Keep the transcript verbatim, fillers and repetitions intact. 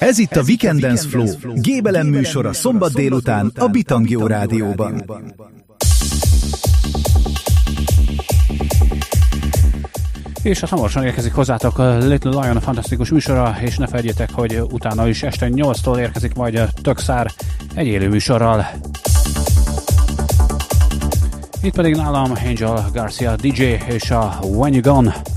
Ez itt a Weekend Dance Flow, Gébelem műsora szombat délután a Bitangió Rádióban. És hát hamarosan érkezik hozzátok a Little Lion, a fantasztikus műsora, és ne felejtjétek, hogy utána is este nyolctól érkezik majd a Tökszár egy élő műsorral. Itt pedig nálam Angel Garcia dé dzsé és a When You Gone.